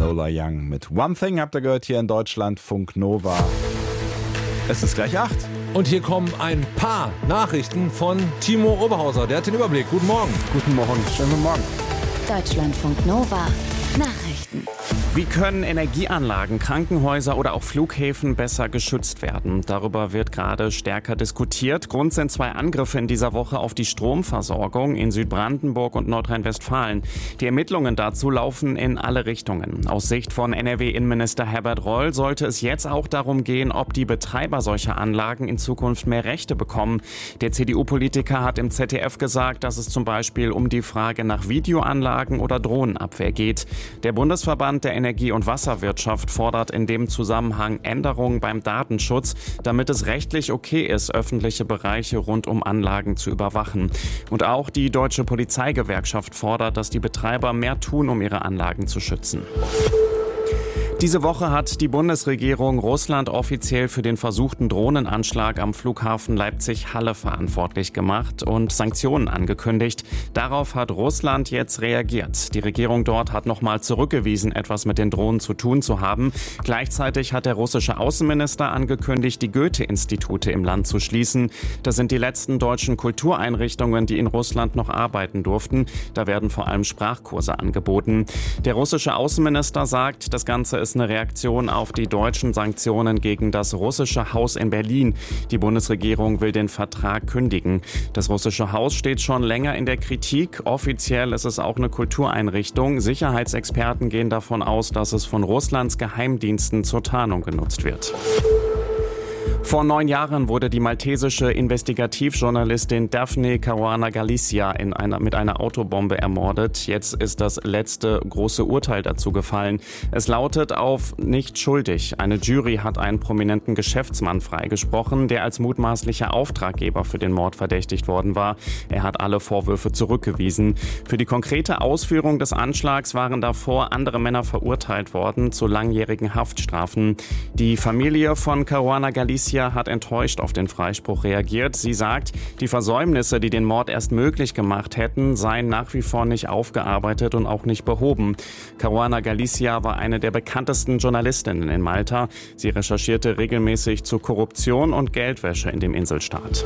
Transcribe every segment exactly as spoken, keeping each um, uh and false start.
Lola Young mit One Thing habt ihr gehört hier in Deutschlandfunk Nova. Es ist gleich acht. Und hier kommen ein paar Nachrichten von Timo Oberhauser. Der hat den Überblick. Guten Morgen. Guten Morgen. Schönen guten Morgen. Deutschlandfunk Nova. Nachrichten. Wie können Energieanlagen, Krankenhäuser oder auch Flughäfen besser geschützt werden? Darüber wird gerade stärker diskutiert. Grund sind zwei Angriffe in dieser Woche auf die Stromversorgung in Südbrandenburg und Nordrhein-Westfalen. Die Ermittlungen dazu laufen in alle Richtungen. Aus Sicht von N R W-Innenminister Herbert Reul sollte es jetzt auch darum gehen, ob die Betreiber solcher Anlagen in Zukunft mehr Rechte bekommen. Der C D U-Politiker hat im Z D F gesagt, dass es zum Beispiel um die Frage nach Videoanlagen oder Drohnenabwehr geht. Der Bundesverband der Energie- und Wasserwirtschaft fordert in dem Zusammenhang Änderungen beim Datenschutz, damit es rechtlich okay ist, öffentliche Bereiche rund um Anlagen zu überwachen. Und auch die Deutsche Polizeigewerkschaft fordert, dass die Betreiber mehr tun, um ihre Anlagen zu schützen. Diese Woche hat die Bundesregierung Russland offiziell für den versuchten Drohnenanschlag am Flughafen Leipzig-Halle verantwortlich gemacht und Sanktionen angekündigt. Darauf hat Russland jetzt reagiert. Die Regierung dort hat nochmal zurückgewiesen, etwas mit den Drohnen zu tun zu haben. Gleichzeitig hat der russische Außenminister angekündigt, die Goethe-Institute im Land zu schließen. Das sind die letzten deutschen Kultureinrichtungen, die in Russland noch arbeiten durften. Da werden vor allem Sprachkurse angeboten. Der russische Außenminister sagt, das Ganze ist eine Reaktion auf die deutschen Sanktionen gegen das russische Haus in Berlin. Die Bundesregierung will den Vertrag kündigen. Das russische Haus steht schon länger in der Kritik. Offiziell ist es auch eine Kultureinrichtung. Sicherheitsexperten gehen davon aus, dass es von Russlands Geheimdiensten zur Tarnung genutzt wird. Vor neun Jahren wurde die maltesische Investigativjournalistin Daphne Caruana Galizia in einer, mit einer Autobombe ermordet. Jetzt ist das letzte große Urteil dazu gefallen. Es lautet auf nicht schuldig. Eine Jury hat einen prominenten Geschäftsmann freigesprochen, der als mutmaßlicher Auftraggeber für den Mord verdächtigt worden war. Er hat alle Vorwürfe zurückgewiesen. Für die konkrete Ausführung des Anschlags waren davor andere Männer verurteilt worden zu langjährigen Haftstrafen. Die Familie von Caruana Galizia hat enttäuscht auf den Freispruch reagiert. Sie sagt, die Versäumnisse, die den Mord erst möglich gemacht hätten, seien nach wie vor nicht aufgearbeitet und auch nicht behoben. Caruana Galizia war eine der bekanntesten Journalistinnen in Malta. Sie recherchierte regelmäßig zu Korruption und Geldwäsche in dem Inselstaat.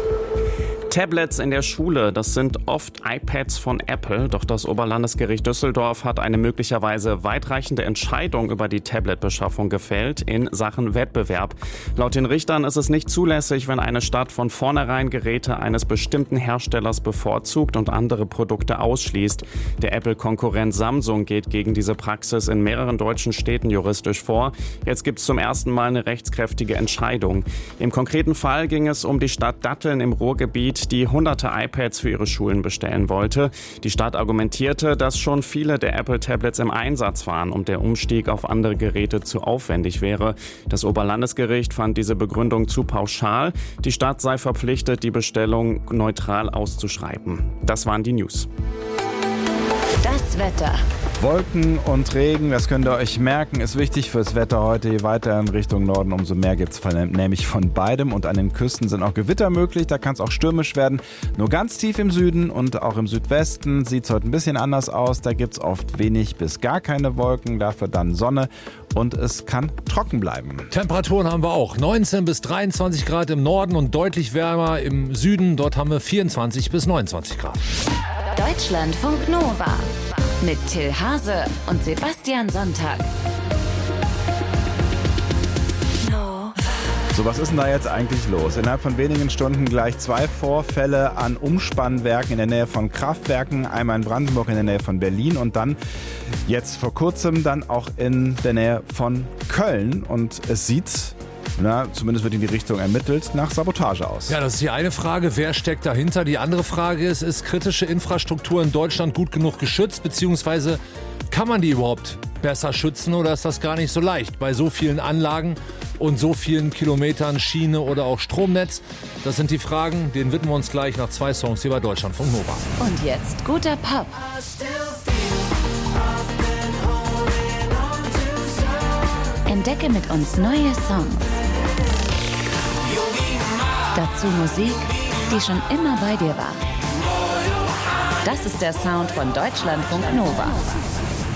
Tablets in der Schule, das sind oft iPads von Apple, doch das Oberlandesgericht Düsseldorf hat eine möglicherweise weitreichende Entscheidung über die Tabletbeschaffung gefällt in Sachen Wettbewerb. Laut den Richtern ist es nicht zulässig, wenn eine Stadt von vornherein Geräte eines bestimmten Herstellers bevorzugt und andere Produkte ausschließt. Der Apple-Konkurrent Samsung geht gegen diese Praxis in mehreren deutschen Städten juristisch vor. Jetzt gibt es zum ersten Mal eine rechtskräftige Entscheidung. Im konkreten Fall ging es um die Stadt Datteln im Ruhrgebiet, die hunderte iPads für ihre Schulen bestellen wollte. Die Stadt argumentierte, dass schon viele der Apple-Tablets im Einsatz waren und der Umstieg auf andere Geräte zu aufwendig wäre. Das Oberlandesgericht fand diese Begründung zu pauschal. Die Stadt sei verpflichtet, die Bestellung neutral auszuschreiben. Das waren die News. Das Wetter. Wolken und Regen, das könnt ihr euch merken, ist wichtig fürs Wetter heute. Je weiter in Richtung Norden, umso mehr gibt es nämlich von beidem. Und an den Küsten sind auch Gewitter möglich, da kann es auch stürmisch werden. Nur ganz tief im Süden und auch im Südwesten sieht es heute ein bisschen anders aus. Da gibt es oft wenig bis gar keine Wolken, dafür dann Sonne und es kann trocken bleiben. Temperaturen haben wir auch. neunzehn bis dreiundzwanzig Grad im Norden und deutlich wärmer im Süden. Dort haben wir vierundzwanzig bis neunundzwanzig Grad. Deutschlandfunk Nova mit Till Hase und Sebastian Sonntag. So, was ist denn da jetzt eigentlich los? Innerhalb von wenigen Stunden gleich zwei Vorfälle an Umspannwerken in der Nähe von Kraftwerken. Einmal in Brandenburg in der Nähe von Berlin und dann jetzt vor kurzem dann auch in der Nähe von Köln. Und es sieht, na, zumindest wird in die Richtung ermittelt, nach Sabotage aus. Ja, das ist die eine Frage. Wer steckt dahinter? Die andere Frage ist, ist kritische Infrastruktur in Deutschland gut genug geschützt? Beziehungsweise kann man die überhaupt besser schützen oder ist das gar nicht so leicht bei so vielen Anlagen und so vielen Kilometern Schiene oder auch Stromnetz? Das sind die Fragen, denen widmen wir uns gleich nach zwei Songs hier bei Deutschlandfunk Nova. Und jetzt guter Pop. Entdecke mit uns neue Songs. Dazu Musik, die schon immer bei dir war. Das ist der Sound von Deutschlandfunk Nova.